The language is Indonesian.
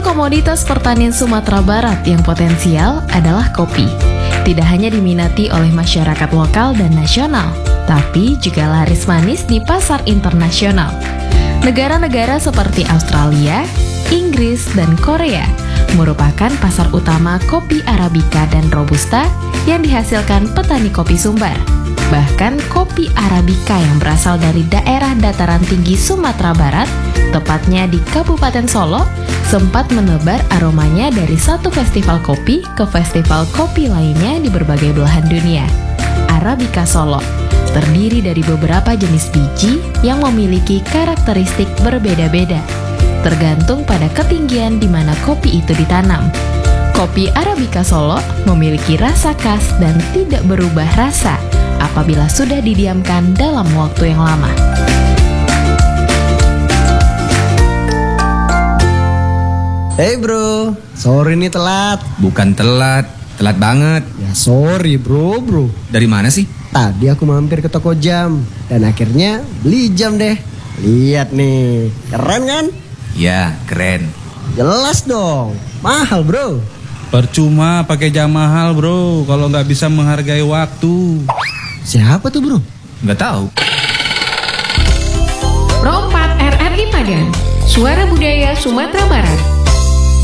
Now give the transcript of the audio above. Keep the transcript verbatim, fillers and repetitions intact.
satu komoditas pertanian Sumatera Barat yang potensial adalah kopi. Tidak hanya diminati oleh masyarakat lokal dan nasional, tapi juga laris manis di pasar internasional. Negara-negara seperti Australia, Inggris, dan Korea merupakan pasar utama kopi Arabica dan Robusta yang dihasilkan petani kopi Sumbar. Bahkan kopi Arabica yang berasal dari daerah dataran tinggi Sumatera Barat, tepatnya di Kabupaten Solo, sempat menebar aromanya dari satu festival kopi ke festival kopi lainnya di berbagai belahan dunia. Arabica Solo terdiri dari beberapa jenis biji yang memiliki karakteristik berbeda-beda, tergantung pada ketinggian di mana kopi itu ditanam. Kopi Arabica Solo memiliki rasa khas dan tidak berubah rasa apabila sudah didiamkan dalam waktu yang lama. Hey bro, sorry nih telat. Bukan telat, telat banget. Ya sorry bro, bro. Dari mana sih? Tadi aku mampir ke toko jam dan akhirnya beli jam deh. Lihat nih, keren kan? Ya, keren. Jelas dong, mahal bro. Percuma pakai jam mahal bro, kalau nggak bisa menghargai waktu. Siapa tuh bro? Nggak tahu. Pro empat R R I Padang, Suara Budaya Sumatera Barat.